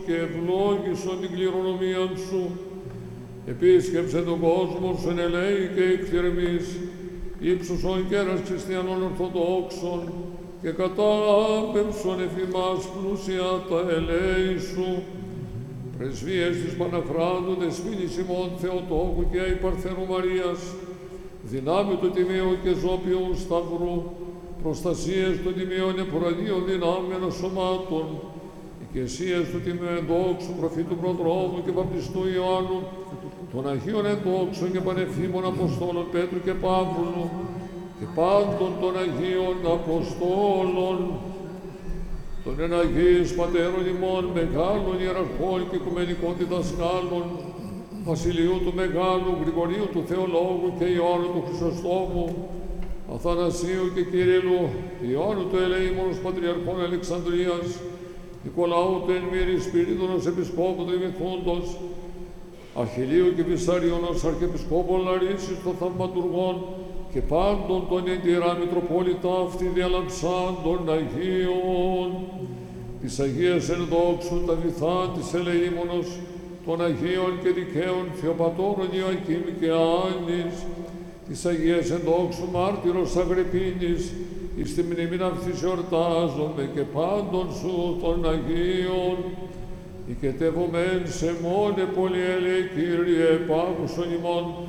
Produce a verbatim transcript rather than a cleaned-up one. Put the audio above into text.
και ευλόγησον την κληρονομία σου. Επίσκεψε τον κόσμο σου εν ελέη και εκθυρμής, ύψωσον κέρας χριστιανών ορθοδόξων και κατάπεμψον εφημάς πλούσια τα ελέη σου. Πρεσβείες της Παναχράντου, δεσποίνης ημών Θεοτόκου και αη Παρθένου Μαρίας, δυνάμει του τιμίου και ζώπιου σταυρού, προστασίες του τιμίων επουρανίων δυνάμεων σωμάτων, οικεσίες του τιμίου ενδόξου προφήτου προδρόμου και βαπτιστού Ιωάννου, των Αγίων ενδόξων και πανεφήμων Αποστόλων Πέτρου και Παύλου και πάντων των Αγίων Αποστόλων, των εν Αγίης Πατέρων ημών, μεγάλων ιεραρχών και οικουμενικών διδασκάλων, Βασιλείου του Μεγάλου, Γρηγορίου του Θεολόγου και Ιωάννου του Χρυσοστόμου, Αθανασίου και Κυρίλλου, Ιωάννου του Ελεήμονος Πατριαρχών Αλεξανδρίας, Νικολάου του Ενμύρης Σπυρίδωνος Επισκόπου Δημηθούντος, Αχιλίου και Βυσαρίωνος Αρχιεπισκόπων Λαρίσης των Θαυματουργών και πάντων των εν τη Ιερά Μητροπόλητα αυτή διαλαμψάντων Αγίων, της Αγίας ενδόξου τα βυθά της Ελεήμονος, των Αγίων και δικαίων Θεοπατώρων Ιωακήμ και Άννης, της Αγίας ενδόξου μάρτυρος Αγρεπίνης, εις τη μνήμην αυτής εορτάζομαι και πάντων σου των Αγίων, οικετεύομεν σε μόνε πολυέλε Κύριε, πάγουσον ημών,